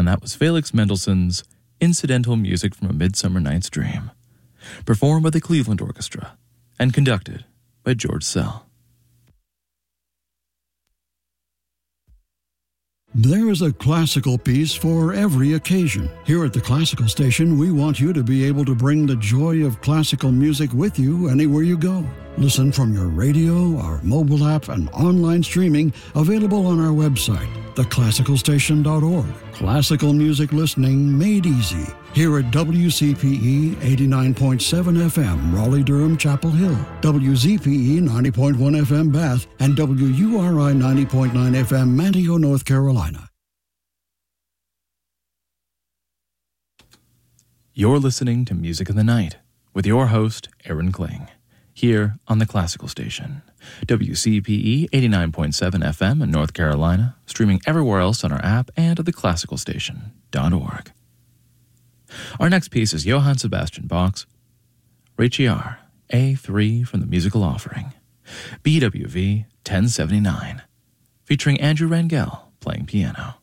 and that was Felix Mendelssohn's Incidental Music from A Midsummer Night's Dream, performed by the Cleveland Orchestra and conducted by George Szell. There is a classical piece for every occasion. Here at the Classical Station, we want you to be able to bring the joy of classical music with you anywhere you go. Listen from your radio, our mobile app, and online streaming available on our website, theclassicalstation.org. Classical music listening made easy. Here at WCPE 89.7 FM, Raleigh-Durham, Chapel Hill, WZPE 90.1 FM, Bath, and WURI 90.9 FM, Manteo, North Carolina. You're listening to Music in the Night with your host, Aaron Kling, here on the Classical Station, WCPE 89.7 FM in North Carolina, streaming everywhere else on our app and at theclassicalstation.org. Our next piece is Johann Sebastian Bach's Requiem, A3 from the Musical Offering, BWV 1079, featuring Andrew Rangel playing piano.